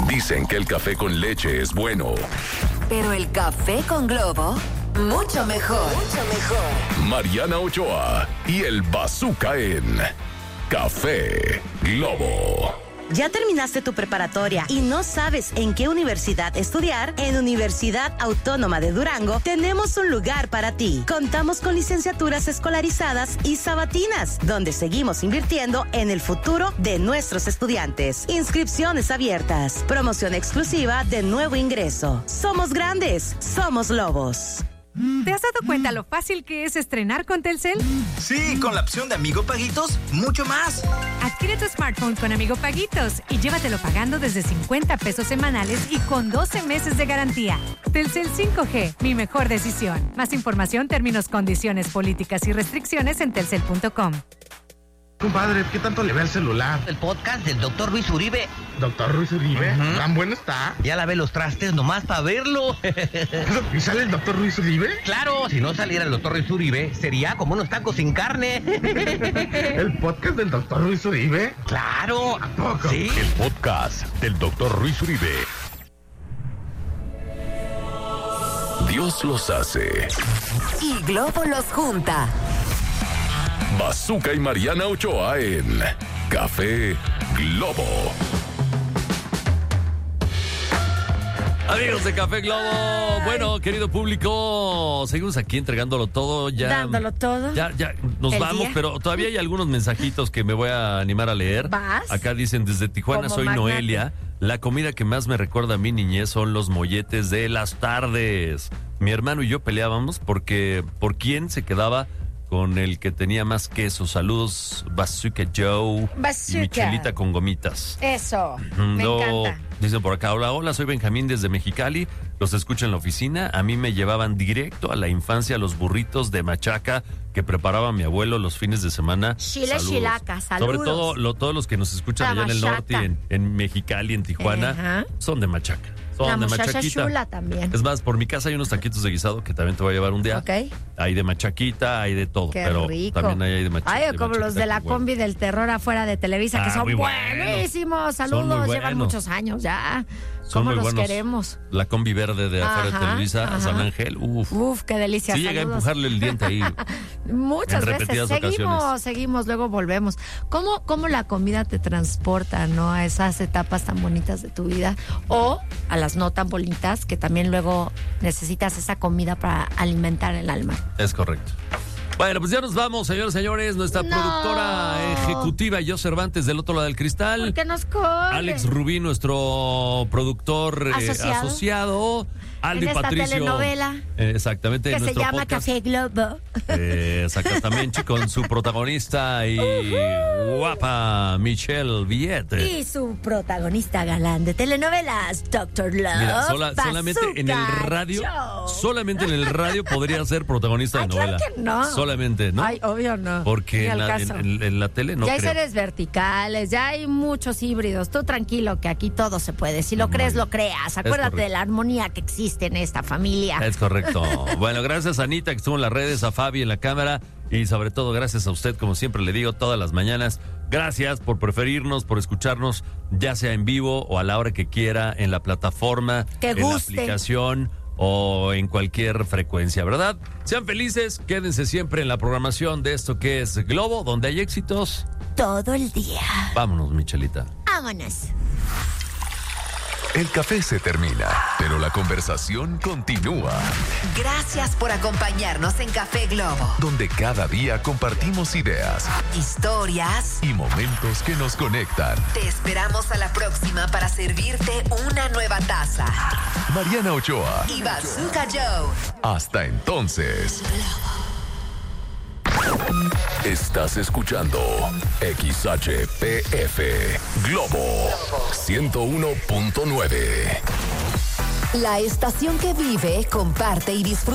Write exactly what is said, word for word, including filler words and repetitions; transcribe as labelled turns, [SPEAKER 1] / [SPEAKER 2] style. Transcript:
[SPEAKER 1] Dicen que el café con leche es bueno.
[SPEAKER 2] Pero el café con Globo, mucho mejor. Mucho mejor.
[SPEAKER 1] Mariana Ochoa y el Bazooka en Café Globo.
[SPEAKER 3] ¿Ya terminaste tu preparatoria y no sabes en qué universidad estudiar? En Universidad Autónoma de Durango tenemos un lugar para ti. Contamos con licenciaturas escolarizadas y sabatinas, donde seguimos invirtiendo en el futuro de nuestros estudiantes. Inscripciones abiertas. Promoción exclusiva de nuevo ingreso. Somos grandes, somos lobos.
[SPEAKER 4] ¿Te has dado cuenta lo fácil que es estrenar con Telcel?
[SPEAKER 5] Sí, con la opción de Amigo Paguitos, mucho más.
[SPEAKER 4] Adquiere tu smartphone con Amigo Paguitos y llévatelo pagando desde cincuenta pesos semanales y con doce meses de garantía. Telcel cinco G, mi mejor decisión. Más información, términos, condiciones, políticas y restricciones en telcel punto com.
[SPEAKER 6] Compadre, ¿qué tanto le ve al celular?
[SPEAKER 7] El podcast del doctor Luis Uribe.
[SPEAKER 6] ¿Doctor Luis Uribe?
[SPEAKER 7] Uh-huh.
[SPEAKER 6] ¿Tan bueno está?
[SPEAKER 7] Ya lavé los trastes nomás para verlo.
[SPEAKER 6] ¿Y sale el doctor Luis Uribe?
[SPEAKER 7] Claro, si no saliera el doctor Luis Uribe, sería como unos tacos sin carne.
[SPEAKER 6] ¿El podcast del doctor Luis Uribe?
[SPEAKER 7] Claro.
[SPEAKER 6] ¿A poco?
[SPEAKER 7] Sí.
[SPEAKER 1] El podcast del doctor Luis Uribe. Dios los hace.
[SPEAKER 2] Y Globo los junta.
[SPEAKER 1] Bazooka y Mariana Ochoa en Café Globo.
[SPEAKER 8] Amigos de Café Globo, bueno, querido público, seguimos aquí entregándolo todo, ya
[SPEAKER 9] dándolo todo.
[SPEAKER 8] Ya, ya nos
[SPEAKER 9] El
[SPEAKER 8] vamos,
[SPEAKER 9] día.
[SPEAKER 8] pero todavía hay algunos mensajitos que me voy a animar a leer.
[SPEAKER 9] ¿Vas?
[SPEAKER 8] Acá dicen, desde Tijuana
[SPEAKER 9] Como
[SPEAKER 8] soy
[SPEAKER 9] magnate.
[SPEAKER 8] Noelia. La comida que más me recuerda a mi niñez son los molletes de las tardes. Mi hermano y yo peleábamos porque por quién se quedaba con el que tenía más queso. Saludos, Bazooka Joe.
[SPEAKER 9] Bazooka.
[SPEAKER 8] Y Michelita con gomitas.
[SPEAKER 9] Eso, me
[SPEAKER 8] No,
[SPEAKER 9] encanta.
[SPEAKER 8] dicen por acá, hola, hola, soy Benjamín desde Mexicali, los escucho en la oficina. A mí me llevaban directo a la infancia los burritos de machaca que preparaba mi abuelo los fines de semana.
[SPEAKER 9] Chile
[SPEAKER 8] Saludos.
[SPEAKER 9] chilaca, saludos.
[SPEAKER 8] Sobre todo lo- todos los que nos escuchan
[SPEAKER 9] La
[SPEAKER 8] allá en el
[SPEAKER 9] machaca.
[SPEAKER 8] norte, y en, en Mexicali, en Tijuana,
[SPEAKER 9] Ajá.
[SPEAKER 8] son de machaca. Son
[SPEAKER 9] La
[SPEAKER 8] de
[SPEAKER 9] muchacha
[SPEAKER 8] machaquita.
[SPEAKER 9] chula también.
[SPEAKER 8] Es más, por mi casa hay unos taquitos de guisado que también te voy a llevar un día.
[SPEAKER 9] Ok.
[SPEAKER 8] Hay de machaquita, hay de todo,
[SPEAKER 9] Qué
[SPEAKER 8] pero
[SPEAKER 9] rico.
[SPEAKER 8] también hay de machaca.
[SPEAKER 9] Ay, como los de la combi del terror afuera de Televisa, que
[SPEAKER 8] Ah,
[SPEAKER 9] son
[SPEAKER 8] muy buenos.
[SPEAKER 9] buenísimos.
[SPEAKER 8] Son
[SPEAKER 9] Saludos,
[SPEAKER 8] muy
[SPEAKER 9] llevan
[SPEAKER 8] buenos.
[SPEAKER 9] muchos años ya.
[SPEAKER 8] Son
[SPEAKER 9] ¿Cómo
[SPEAKER 8] muy
[SPEAKER 9] los
[SPEAKER 8] buenos.
[SPEAKER 9] queremos?
[SPEAKER 8] La combi verde de afuera
[SPEAKER 9] Ajá,
[SPEAKER 8] de Televisa,
[SPEAKER 9] ajá.
[SPEAKER 8] San Ángel, uf.
[SPEAKER 9] Uf, qué delicia.
[SPEAKER 8] Sí, llegué a
[SPEAKER 9] Saludos.
[SPEAKER 8] empujarle el diente ahí.
[SPEAKER 9] Muchas
[SPEAKER 8] en
[SPEAKER 9] veces.
[SPEAKER 8] repetidas
[SPEAKER 9] Seguimos,
[SPEAKER 8] ocasiones.
[SPEAKER 9] seguimos, luego volvemos. ¿Cómo, ¿Cómo la comida te transporta, no, a esas etapas tan bonitas de tu vida? O a las no tan bonitas, que también luego necesitas esa comida para alimentar el alma.
[SPEAKER 8] Es correcto. Bueno, pues ya nos vamos, señores, señores. Nuestra
[SPEAKER 9] No.
[SPEAKER 8] productora ejecutiva, yo Cervantes, del otro lado del cristal.
[SPEAKER 9] ¿Por qué nos corre?
[SPEAKER 8] Alex Rubí, nuestro productor eh,
[SPEAKER 9] Asociado.
[SPEAKER 8] asociado. Aldi
[SPEAKER 9] En esta
[SPEAKER 8] Patricio.
[SPEAKER 9] telenovela.
[SPEAKER 8] Eh, exactamente.
[SPEAKER 9] Que
[SPEAKER 8] en
[SPEAKER 9] se
[SPEAKER 8] nuestro
[SPEAKER 9] llama
[SPEAKER 8] podcast.
[SPEAKER 9] Café Globo.
[SPEAKER 8] Eh, exactamente, con su protagonista y guapa Michelle Viette.
[SPEAKER 9] Y su protagonista galán de telenovelas, doctor Love.
[SPEAKER 8] Mira, sola- solamente en el
[SPEAKER 9] Bazooka
[SPEAKER 8] radio,
[SPEAKER 9] Joe.
[SPEAKER 8] solamente en el radio podría ser protagonista de
[SPEAKER 9] Ay,
[SPEAKER 8] novela.
[SPEAKER 9] claro que no.
[SPEAKER 8] Solamente, ¿no?
[SPEAKER 9] Ay, obvio no. Ni
[SPEAKER 8] Porque
[SPEAKER 9] al
[SPEAKER 8] en la, en-
[SPEAKER 9] caso.
[SPEAKER 8] en- en la tele no
[SPEAKER 9] ya hay
[SPEAKER 8] creo.
[SPEAKER 9] seres verticales, ya hay muchos híbridos. Tú tranquilo que aquí todo se puede. Si lo
[SPEAKER 8] Muy
[SPEAKER 9] crees,
[SPEAKER 8] bien.
[SPEAKER 9] lo creas. Acuérdate
[SPEAKER 8] correcto.
[SPEAKER 9] de la armonía que existe en esta familia.
[SPEAKER 8] Es correcto. Bueno, gracias a Anita que estuvo en las redes, a Fabi en la cámara y sobre todo gracias a usted, como siempre le digo todas las mañanas. Gracias por preferirnos, por escucharnos, ya sea en vivo o a la hora que quiera, en la plataforma,
[SPEAKER 9] Que
[SPEAKER 8] en la
[SPEAKER 9] guste.
[SPEAKER 8] aplicación o en cualquier frecuencia, ¿verdad? Sean felices, quédense siempre en la programación de esto que es Globo, donde hay éxitos.
[SPEAKER 9] Todo el día.
[SPEAKER 8] Vámonos, Michelita.
[SPEAKER 9] Vámonos.
[SPEAKER 1] El café se termina, pero la conversación continúa.
[SPEAKER 2] Gracias por acompañarnos en Café Globo.
[SPEAKER 1] Donde cada día compartimos ideas
[SPEAKER 2] Historias.
[SPEAKER 1] y momentos que nos conectan.
[SPEAKER 2] Te esperamos a la próxima para servirte una nueva taza.
[SPEAKER 1] Mariana Ochoa.
[SPEAKER 2] Y Bazooka Joe.
[SPEAKER 1] Hasta entonces. Estás escuchando X H P F Globo ciento uno punto nueve.
[SPEAKER 2] La estación que vive, comparte y disfruta.